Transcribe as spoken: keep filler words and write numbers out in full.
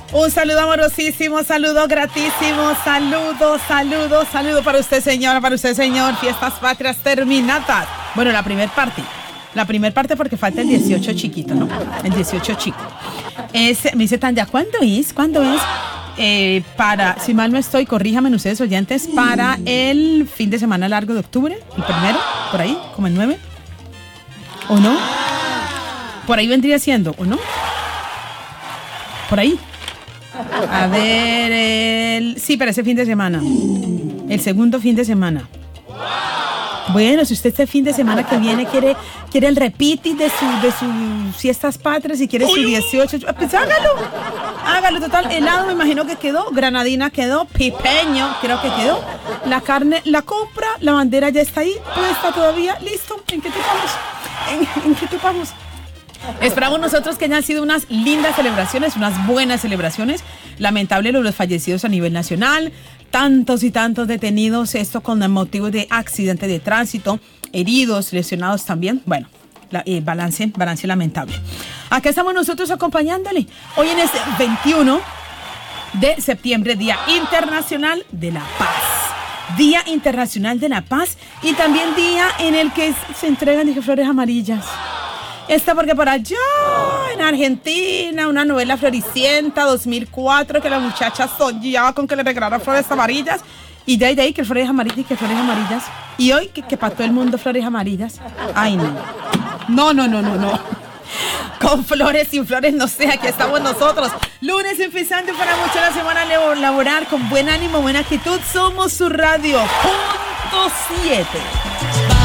Un saludo amorosísimo, saludo gratísimo, saludo, saludo, saludo para usted, señora, para usted, señor. Fiestas patrias terminadas. Bueno, la primer parte. La primer parte porque falta el dieciocho chiquito, ¿no? El dieciocho chico. Es, me dice Tanya, ¿cuándo es? ¿Cuándo es? Eh, para, si mal no estoy, corríjame ustedes oyentes, para el fin de semana largo de octubre, el primero, por ahí, como el nueve. ¿O no? Por ahí vendría siendo, ¿o no? Por ahí. A ver, el... sí, para ese fin de semana. El segundo fin de semana. Bueno, si usted este fin de semana que viene quiere, quiere el repiti de su, de sus fiestas patrias y quiere su dieciocho, pues hágalo. Hágalo, total. Helado me imagino que quedó, granadina quedó, pipeño creo que quedó. La carne la compra, la bandera ya está ahí, todo está todavía listo. ¿En qué topamos? ¿En, en qué topamos? Esperamos nosotros que hayan sido unas lindas celebraciones, unas buenas celebraciones. Lamentable los fallecidos a nivel nacional, tantos y tantos detenidos, esto con motivo de accidente de tránsito, heridos, lesionados también. Bueno, la, eh, balance, balance lamentable. Acá estamos nosotros acompañándole. Hoy en este veintiuno de septiembre, Día Internacional de la Paz. Día Internacional de la Paz y también día en el que se entregan, dije, flores amarillas. Esta porque por allá en Argentina, una novela floricienta, dos mil cuatro, que la muchacha soñaba con que le regalara flores amarillas. Y de ahí, de ahí, que flores amarillas y que flores amarillas. Y hoy, que, que para todo el mundo flores amarillas. Ay, no. No, no, no, no, no. Con flores, sin flores, no sé, aquí estamos nosotros. Lunes empezando para mucho la semana laboral con buen ánimo, buena actitud. Somos su radio. Punto siete.